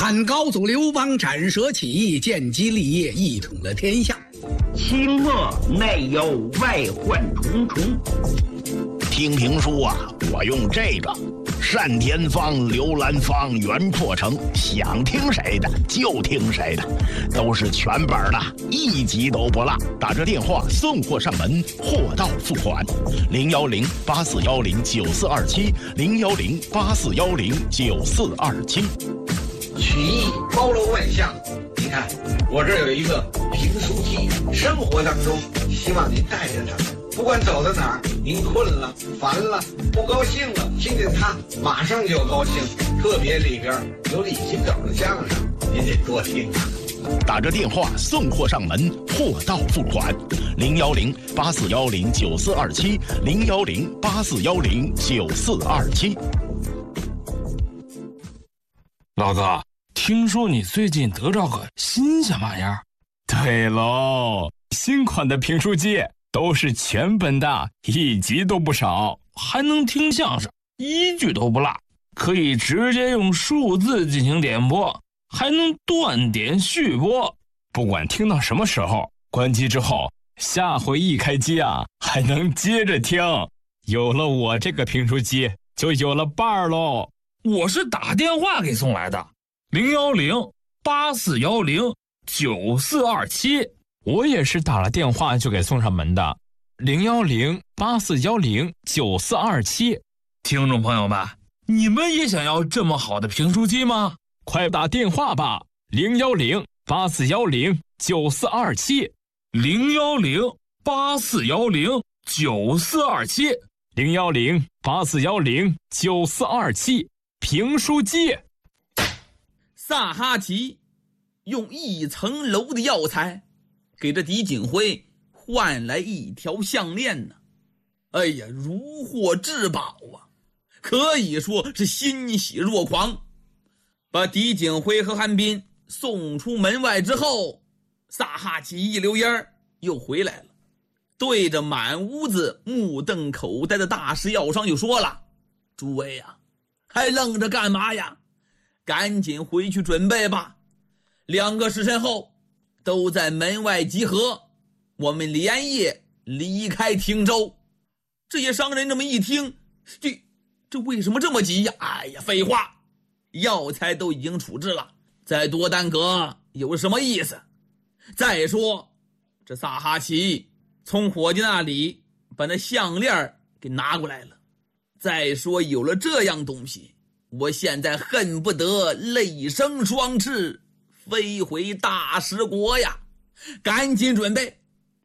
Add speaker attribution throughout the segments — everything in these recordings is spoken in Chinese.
Speaker 1: 汉高祖刘邦斩蛇起义，建基立业，一统了天下。
Speaker 2: 清末内忧外患重重。
Speaker 3: 听评书啊，我用这个单田芳、刘兰芳、袁阔成，想听谁的就听谁的，都是全本的，一集都不落。打这电话送货上门，货到付款。010-8410-9427，010-8410-9427。
Speaker 4: 曲艺包罗万象，你看我这儿有一个评书机，生活当中希望您带着它，不管走到哪儿，您困了、烦了、不高兴了，听见它马上就高兴。特别里边有李清照的相声，您得多听啊。
Speaker 3: 打着电话送货上门，货到付款。010-8410-9427，010-8410-9427。
Speaker 5: 老哥，听说你最近得着个新鲜玩意儿？
Speaker 6: 对喽，新款的评书机都是全本的，一集都不少，
Speaker 5: 还能听相声，一句都不落，可以直接用数字进行点播，还能断点续播。
Speaker 6: 不管听到什么时候，关机之后，下回一开机啊，还能接着听。有了我这个评书机，就有了伴儿喽。
Speaker 5: 我是打电话给送来的，010-8410-9427。
Speaker 6: 我也是打了电话就给送上门的，010-8410-9427。
Speaker 5: 听众朋友们，你们也想要这么好的评书机吗？
Speaker 6: 快打电话吧，010-8410-9427，010-8410-9427，评书机。
Speaker 7: 萨哈齐用1层楼的药材给这狄景辉换来一条项链呢。哎呀，如获至宝啊，可以说是欣喜若狂。把狄景辉和韩斌送出门外之后，萨哈齐一溜烟又回来了，对着满屋子目瞪口呆的大食药商就说了：诸位呀，还愣着干嘛呀？赶紧回去准备吧，2个时辰后都在门外集合，我们连夜离开汀州。这些商人这么一听，这为什么这么急呀？哎呀，废话，药材都已经处置了，再多耽搁有什么意思？再说这萨哈齐从伙计那里把那项链给拿过来了，再说有了这样东西，我现在恨不得泪生双翅，飞回大食国呀！赶紧准备！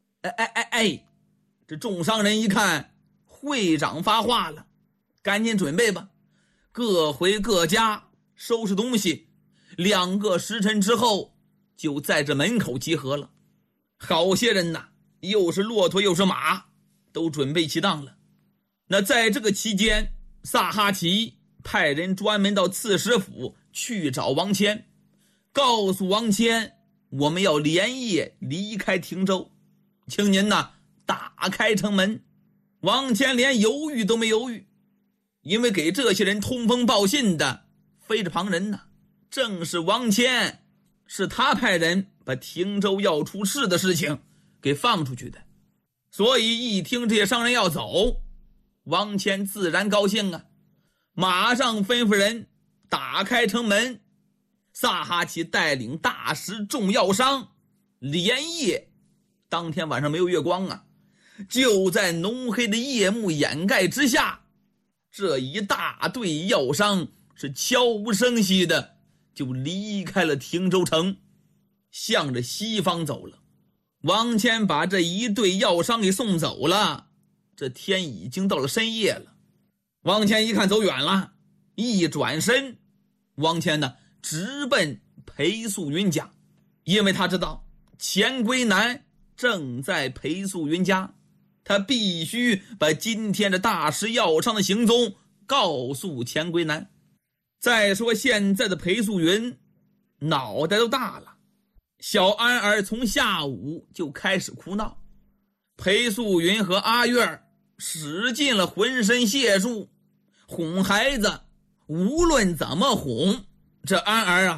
Speaker 7: 这众商人一看会长发话了，赶紧准备吧，各回各家收拾东西，2个时辰之后就在这门口集合了。好些人呐，又是骆驼又是马，都准备齐当了。那在这个期间，萨哈齐派人专门到刺史府去找王谦，告诉王谦我们要连夜离开汀州，请您呐打开城门。王谦连犹豫都没犹豫，因为给这些人通风报信的非是旁人呐，正是王谦，是他派人把汀州要出事的事情给放出去的。所以一听这些商人要走，王谦自然高兴啊，马上吩咐人打开城门。萨哈齐带领大食众药商连夜，当天晚上没有月光啊，就在浓黑的夜幕掩盖之下，这一大队药商是悄无声息的就离开了汀州城，向着西方走了。王谦把这一队药商给送走了，这天已经到了深夜了。王谦一看走远了，一转身，王谦呢直奔裴素云家，因为他知道钱归南正在裴素云家，他必须把今天这大食药商的行踪告诉钱归南。再说现在的裴素云脑袋都大了，小安儿从下午就开始哭闹，裴素云和阿月使尽了浑身解数哄孩子，无论怎么哄，这安儿啊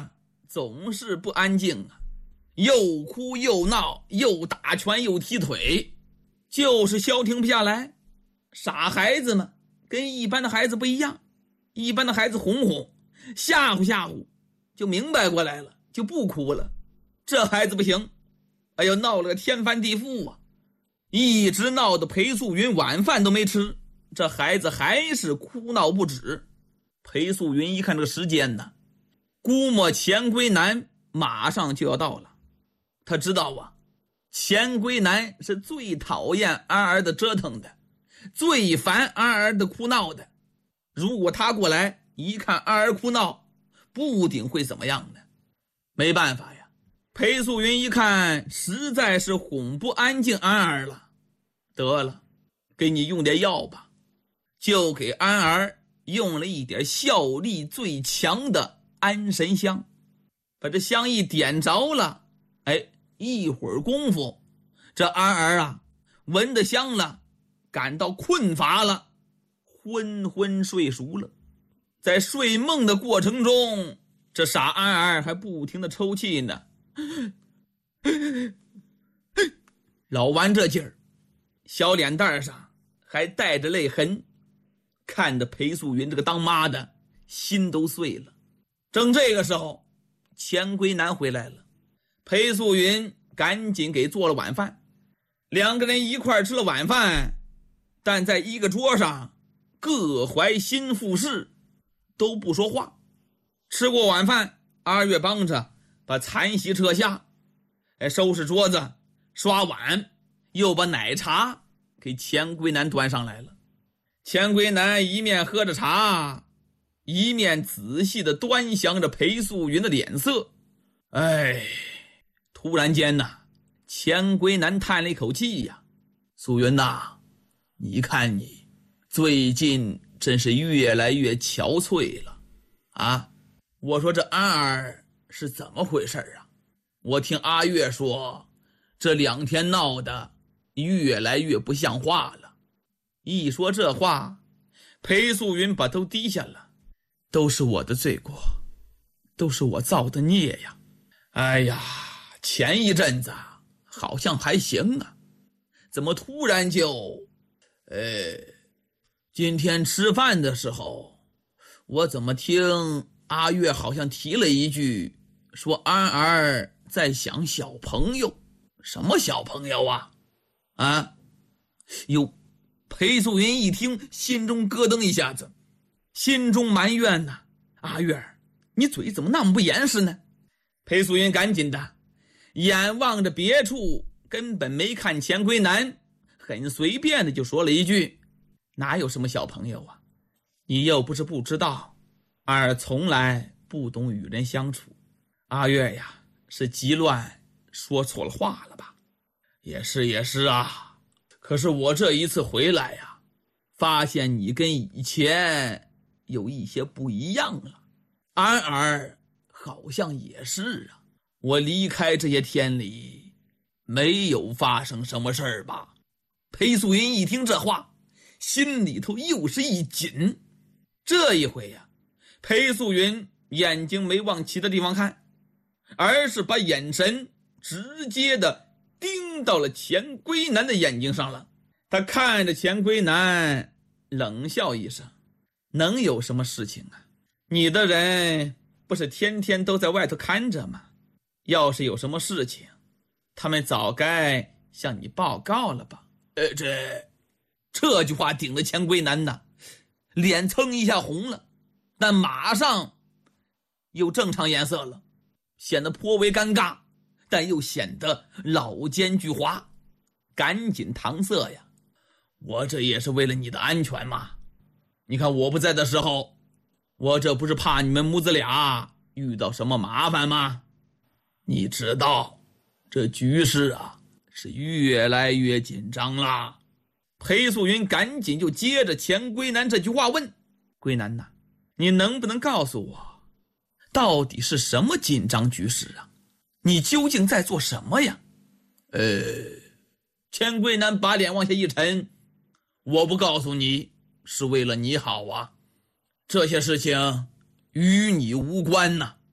Speaker 7: 总是不安静啊，又哭又闹，又打拳又踢腿，就是消停不下来。傻孩子嘛，跟一般的孩子不一样，一般的孩子哄哄吓唬吓唬就明白过来了，就不哭了。这孩子不行，哎呦，闹了个天翻地覆啊，一直闹得裴素云晚饭都没吃，这孩子还是哭闹不止。裴素云一看这个时间呢，估摸钱龟南马上就要到了。他知道啊，钱龟南是最讨厌安儿的折腾的，最烦安儿的哭闹的。如果他过来一看安儿哭闹，不定会怎么样呢？没办法呀，裴素云一看实在是哄不安静安儿了，得了，给你用点药吧。就给安儿用了一点效力最强的安神香，把这香一点着了，哎，一会儿功夫，这安儿啊闻得香了，感到困乏了，昏昏睡熟了。在睡梦的过程中，这傻安儿还不停地抽泣呢。老顽这劲儿，小脸蛋上还带着泪痕，看着裴素云这个当妈的心都碎了。正这个时候，钱龟南回来了，裴素云赶紧给做了晚饭，两个人一块吃了晚饭，但在一个桌上各怀心腹事，都不说话。吃过晚饭，阿月帮着把残席撤下，收拾桌子刷碗，又把奶茶给钱龟南端上来了。钱龟南一面喝着茶，一面仔细地端详着裴素云的脸色。突然间呢，钱龟南叹了一口气呀，素云呐，你看你最近真是越来越憔悴了啊！我说这安儿是怎么回事啊？我听阿月说，这2天闹得越来越不像话了。一说这话，裴素云把头低下了，都是我的罪过，都是我造的孽呀。哎呀，前一阵子好像还行啊，怎么突然就今天吃饭的时候，我怎么听阿月好像提了一句，说安儿在想小朋友。什么小朋友啊？啊？哟，裴素云一听，心中咯噔一下子，心中埋怨呐，阿月儿，你嘴怎么那么不严实呢？裴素云赶紧的眼望着别处，根本没看钱龟南，很随便的就说了一句，哪有什么小朋友啊，你又不是不知道，安儿从来不懂与人相处。阿月呀，是急乱说错了话了吧？也是啊，可是我这一次回来呀，发现你跟以前有一些不一样了。安儿好像也是啊，我离开这些天里没有发生什么事儿吧？裴素云一听这话，心里头又是一紧。这一回呀，裴素云眼睛没往其他地方看，而是把眼神直接的盯到了钱龟南的眼睛上了。他看着钱龟南，冷笑一声，能有什么事情啊？你的人不是天天都在外头看着吗？要是有什么事情，他们早该向你报告了吧？这句话顶得钱龟南呐，脸蹭一下红了，但马上又正常颜色了，显得颇为尴尬，但又显得老奸巨猾，赶紧搪塞呀，我这也是为了你的安全嘛。你看我不在的时候，我这不是怕你们母子俩遇到什么麻烦吗？你知道这局势啊是越来越紧张了。裴素云赶紧就接着钱龟南这句话问，龟南呐，你能不能告诉我，到底是什么紧张局势啊？你究竟在做什么呀？钱龟南把脸往下一沉，我不告诉你是为了你好啊，这些事情与你无关呐。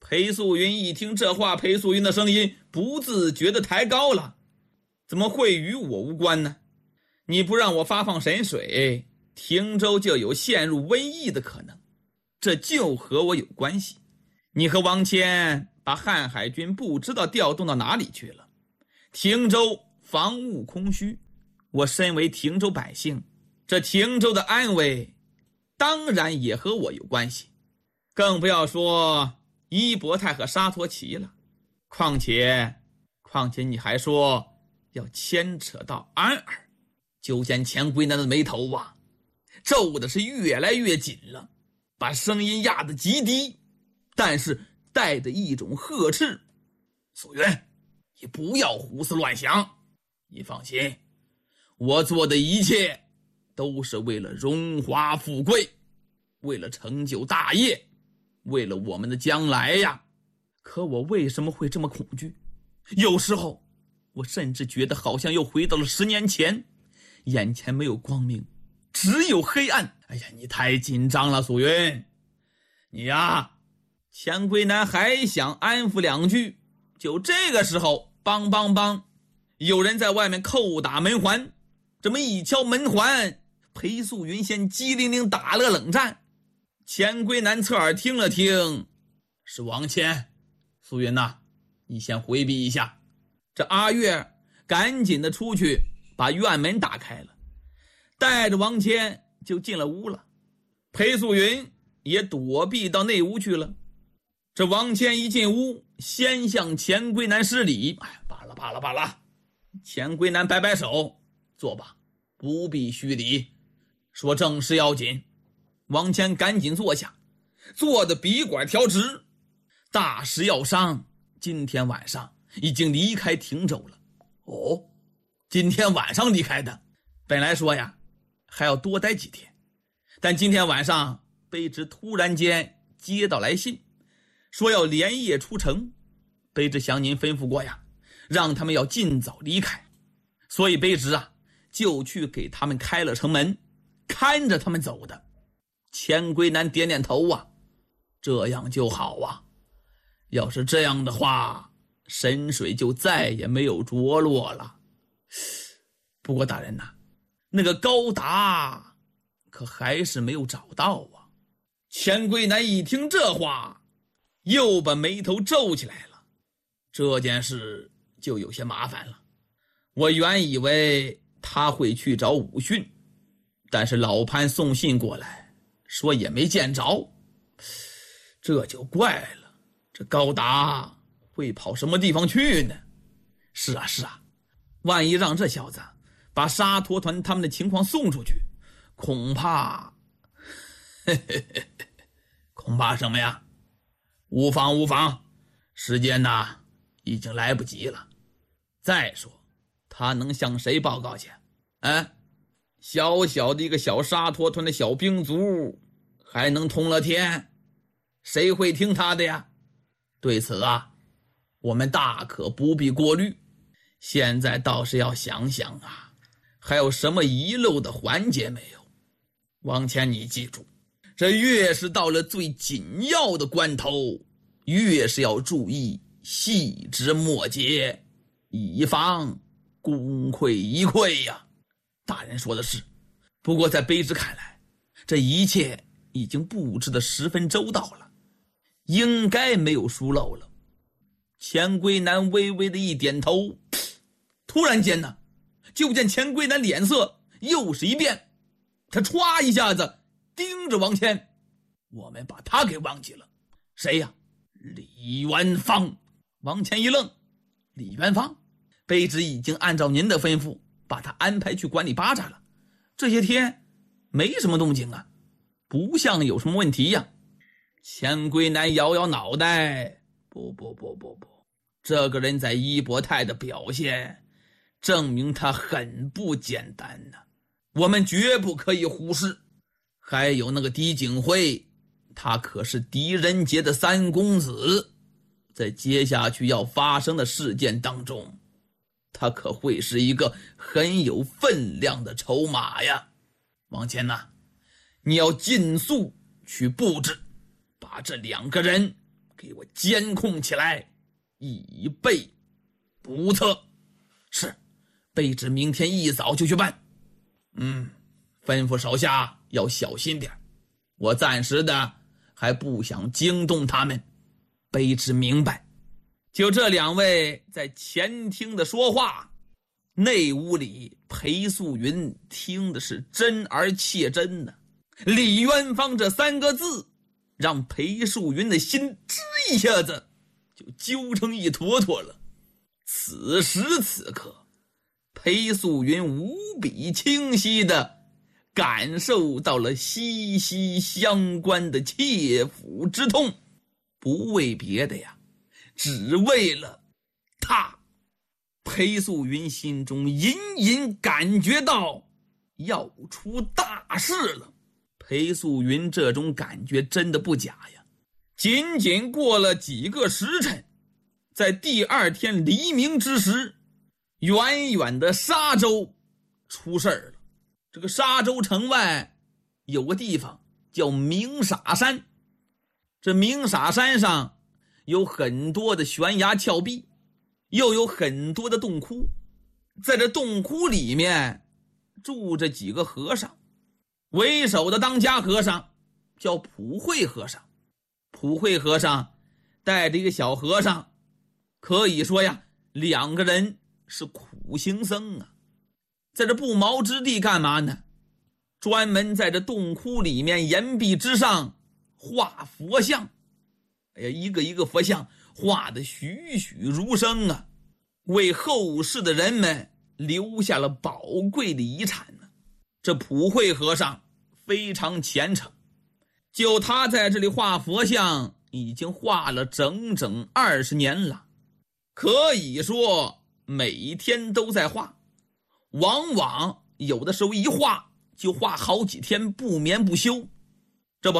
Speaker 7: 裴素云一听这话，裴素云的声音不自觉地抬高了。怎么会与我无关呢？你不让我发放神水，汀州就有陷入瘟疫的可能，这就和我有关系。你和王谦把瀚海军不知道调动到哪里去了，汀州防务空虚，我身为汀州百姓，这汀州的安危当然也和我有关系，更不要说伊伯泰和沙陀齐了。况且你还说要牵扯到安儿，就见钱龟南的眉头啊皱的是越来越紧了，把声音压得极低，但是带着一种呵斥。素云，你不要胡思乱想，你放心，我做的一切都是为了荣华富贵，为了成就大业，为了我们的将来呀。可我为什么会这么恐惧？有时候我甚至觉得好像又回到了10年前，眼前没有光明，只有黑暗。哎呀，你太紧张了，素云。你呀，钱龟南还想安抚两句，就这个时候，梆梆梆，有人在外面叩打门环。这么一敲门环，裴素云先机灵灵打了个冷战。钱龟南侧耳听了听，是王谦。素云呐，你先回避一下。这阿月赶紧的出去把院门打开了，带着王谦就进了屋了。裴素云也躲避到内屋去了。这王谦一进屋，先向钱龟南施礼。罢了。钱龟南摆摆手，坐吧，不必虚礼，说正事要紧。王谦赶紧坐下，坐得笔管调直。大事要商，今天晚上已经离开汀州了。哦，今天晚上离开的，本来说呀还要多待几天，但今天晚上卑职突然间接到来信，说要连夜出城。卑职向您吩咐过呀，让他们要尽早离开，所以卑职就去给他们开了城门，看着他们走的。钱龟南点点头这样就好要是这样的话，神水就再也没有着落了。不过大人呐，那个高达可还是没有找到钱龟南一听这话，又把眉头皱起来了。这件事就有些麻烦了。我原以为他会去找武训，但是老潘送信过来说也没见着，这就怪了。这高达会跑什么地方去呢？是啊，万一让这小子把沙陀团他们的情况送出去，恐怕什么呀？无妨，时间已经来不及了。再说他能向谁报告去？小小的一个小沙陀团的小兵卒，还能通了天？谁会听他的呀？对此我们大可不必过虑。现在倒是要想想还有什么遗漏的环节没有？王谦，你记住，这越是到了最紧要的关头，越是要注意细枝末节，以防功亏一篑呀。大人说的是，不过在卑职看来，这一切已经布置得十分周到了，应该没有疏漏了。钱龟南微微的一点头，突然间就见钱龟南脸色又是一变，他歘一下子盯着王谦。我们把他给忘记了。谁呀？李元芳。王谦一愣，李元芳？卑职已经按照您的吩咐把他安排去管理巴扎了，这些天没什么动静不像有什么问题呀。钱龟南摇摇脑袋，不，这个人在伊伯泰的表现证明他很不简单我们绝不可以忽视。还有那个狄景辉，他可是狄仁杰的三公子，在接下去要发生的事件当中，他可会是一个很有分量的筹码呀。王谦你要尽速去布置，把这2个人给我监控起来，以备不测。是，卑职明天一早就去办。吩咐手下要小心点，我暂时的还不想惊动他们。卑职明白。就这两位在前厅的说话，内屋里裴素云听的是真而切真呢。李元芳这3个字让裴素云的心吱一下子就揪成一坨坨了。此时此刻，裴素云无比清晰地感受到了息息相关的切肤之痛，不为别的呀，只为了他。裴素云心中隐隐感觉到要出大事了。裴素云这种感觉真的不假呀。仅仅过了几个时辰，在第2天黎明之时，远远的沙州出事了。这个沙州城外有个地方叫鸣沙山，这鸣沙山上有很多的悬崖峭壁，又有很多的洞窟。在这洞窟里面住着几个和尚，为首的当家和尚叫普惠和尚。普惠和尚带着一个小和尚，可以说呀，2个人是苦行僧啊。在这不毛之地干嘛呢？专门在这洞窟里面岩壁之上画佛像。哎呀，一个一个佛像画得栩栩如生啊，为后世的人们留下了宝贵的遗产呢。这普惠和尚非常虔诚，就他在这里画佛像已经画了整整20年了，可以说每天都在画，往往有的时候一画就画好几天，不眠不休。这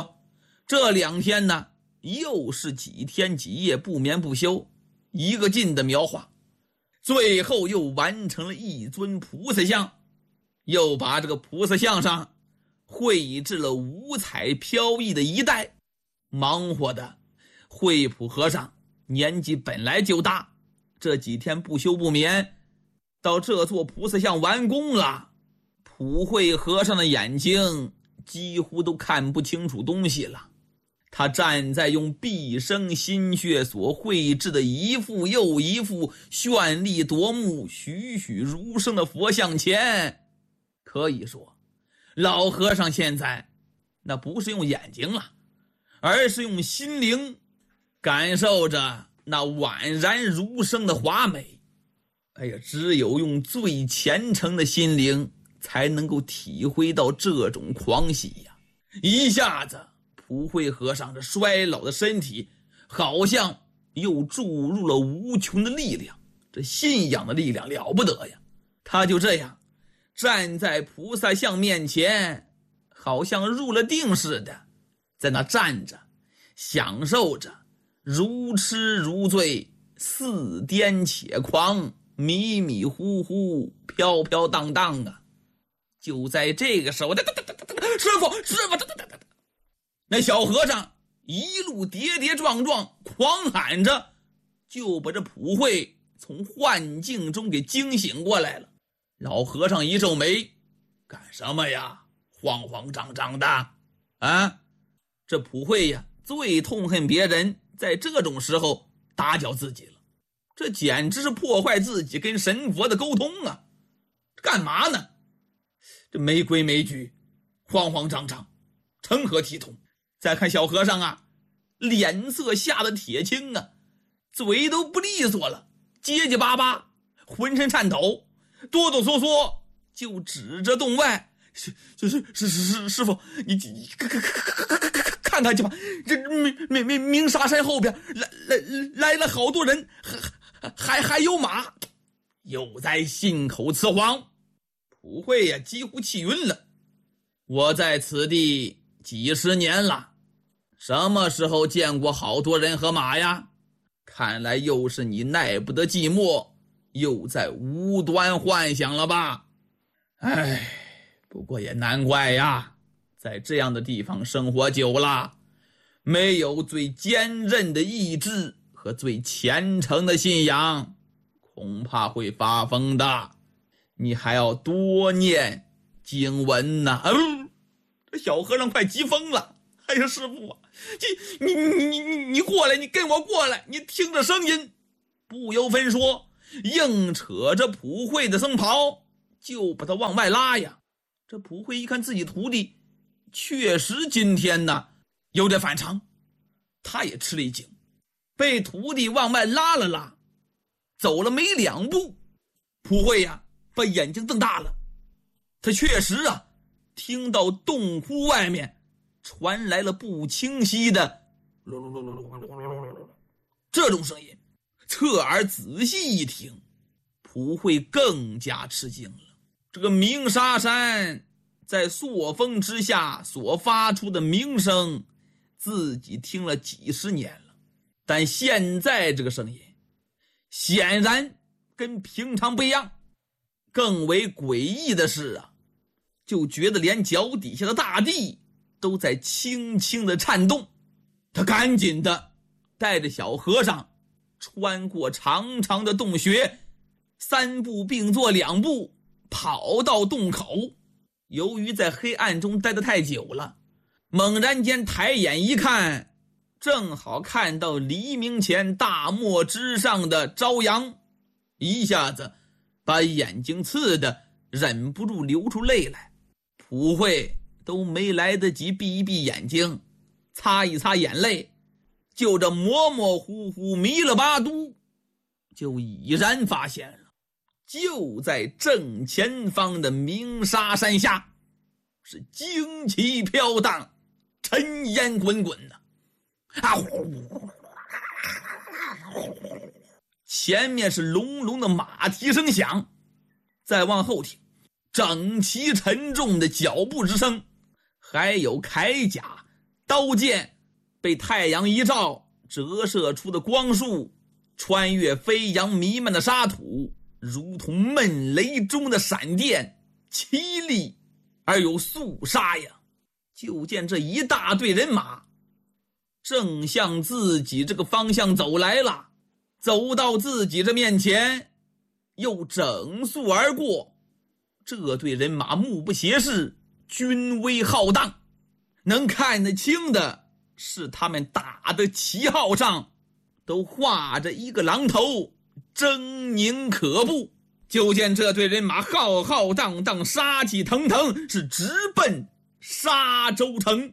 Speaker 7: 2天呢，又是几天几夜不眠不休，一个劲的描画，最后又完成了一尊菩萨像，又把这个菩萨像上绘制了五彩飘逸的一带。忙活的惠普和尚年纪本来就大，这几天不休不眠，到这座菩萨像完工了，普惠和尚的眼睛几乎都看不清楚东西了。他站在用毕生心血所绘制的一幅又一幅绚丽夺目、栩栩如生的佛像前，可以说老和尚现在那不是用眼睛了，而是用心灵感受着那宛然如生的华美。哎呀，只有用最虔诚的心灵才能够体会到这种狂喜呀！一下子普惠和尚这衰老的身体好像又注入了无穷的力量，这信仰的力量了不得呀！他就这样站在菩萨像面前，好像入了定似的，在那站着享受着，如痴如醉，似癫且狂，迷迷糊糊，飘飘荡荡啊！就在这个时候，师傅，那小和尚一路跌跌撞撞，狂喊着，就把这普惠从幻境中给惊醒过来了。老和尚一皱眉，干什么呀？慌慌张张的啊！这普惠呀，最痛恨别人在这种时候打搅自己了，这简直是破坏自己跟神佛的沟通啊！干嘛呢？这没规没矩，慌慌张张，成何体统？再看小和尚啊，脸色吓得铁青啊，嘴都不利索了，结结巴巴，浑身颤抖，哆哆嗦嗦就指着洞外，师傅，你看看去吧，这鸣沙山后边来了好多人，还有马，又在信口雌黄。普惠呀，几乎气晕了。我在此地几十年了，什么时候见过好多人和马呀？看来又是你耐不得寂寞，又在无端幻想了吧？哎，不过也难怪呀，在这样的地方生活久了， 没有最坚韧的意志和最虔诚的信仰，恐怕会发疯的。你还要多念经文呢。这小和尚快急疯了。哎呀，师傅啊，你过来，你跟我过来，你听着声音。不由分说，硬扯着普惠的僧袍，就把他往外拉呀。这普惠一看自己徒弟确实今天呢有点反常，他也吃了一惊，被徒弟往外拉了拉，走了没2步，普惠呀把眼睛瞪大了。他确实啊听到洞窟外面传来了不清晰的这种声音。侧耳仔细一听，普惠更加吃惊了。这个鸣沙山在朔风之下所发出的鸣声，自己听了几十年了，但现在这个声音显然跟平常不一样。更为诡异的是啊，就觉得连脚底下的大地都在轻轻的颤动。他赶紧的带着小和尚穿过长长的洞穴，3步并作2步跑到洞口。由于在黑暗中待得太久了，猛然间抬眼一看，正好看到黎明前大漠之上的朝阳，一下子把眼睛刺得忍不住流出泪来。普惠都没来得及闭一闭眼睛，擦一擦眼泪，就这模模糊糊迷了8度，就已然发现了，就在正前方的鸣沙山下，是旌旗飘荡，尘烟滚滚的。前面是隆隆的马蹄声响，再往后听，整齐沉重的脚步之声，还有铠甲、刀剑被太阳一照折射出的光束，穿越飞扬弥漫的沙土，如同闷雷中的闪电，凄厉而有肃杀呀。就见这一大队人马正向自己这个方向走来了，走到自己这面前又整肃而过。这队人马目不斜视，军威浩荡，能看得清的是他们打的旗号上都画着一个狼头，狰狞可怖。就见这队人马浩浩荡荡，杀气腾腾，是直奔沙洲城。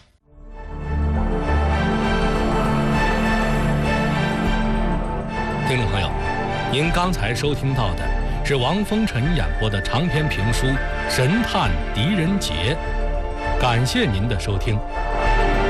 Speaker 8: 听众朋友，您刚才收听到的是王风尘演播的长篇评书《神探狄仁杰》，感谢您的收听。